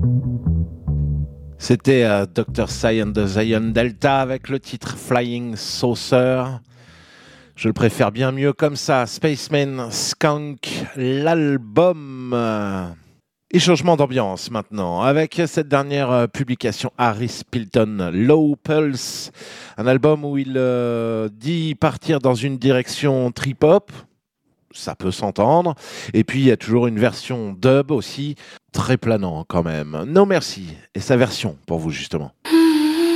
C'était Dr. Cyan de Zion Delta avec le titre Flying Saucer. Je le préfère bien mieux comme ça. Spaceman Skunk, l'album. Et changement d'ambiance maintenant avec cette dernière publication Harris Pilton, Low Pulse. Un album où il dit partir dans une direction trip-hop. Ça peut s'entendre. Et puis, il y a toujours une version dub aussi, très planant quand même. Non merci. Et sa version pour vous, justement.